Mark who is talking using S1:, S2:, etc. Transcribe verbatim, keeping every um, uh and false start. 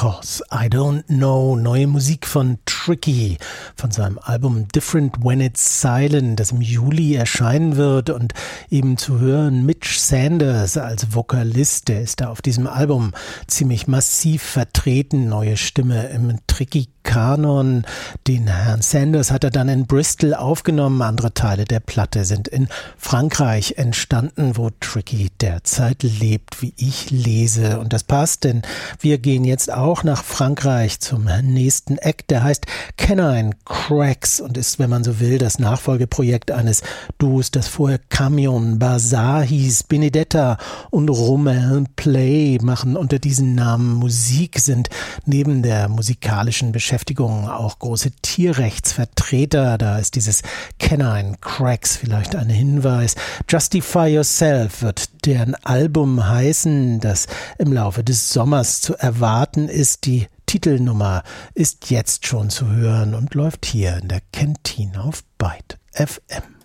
S1: 'Cause I Don't Know. Neue Musik von Tricky von seinem Album Different When It's Silent, das im Juli erscheinen wird, und eben zu hören Mitch Sanders als Vokalist, der ist da auf diesem Album ziemlich massiv vertreten. Neue Stimme im Tricky Kanon. Den Herrn Sanders hat er dann in Bristol aufgenommen. Andere Teile der Platte sind in Frankreich entstanden, wo Tricky derzeit lebt, wie ich lese. Und das passt, denn wir gehen jetzt auch nach Frankreich zum nächsten Act. Der heißt Canine Cracks und ist, wenn man so will, das Nachfolgeprojekt eines Duos, das vorher Camion Bazaar hieß. Benedetta und Romain Play machen unter diesen Namen Musik, sind neben der musikalischen Beschäftigung auch große Tierrechtsvertreter. Da ist dieses Canine Cracks vielleicht ein Hinweis. Justify Yourself wird deren Album heißen, das im Laufe des Sommers zu erwarten ist. Die Titelnummer ist jetzt schon zu hören und läuft hier in der Kantine auf Byte F M.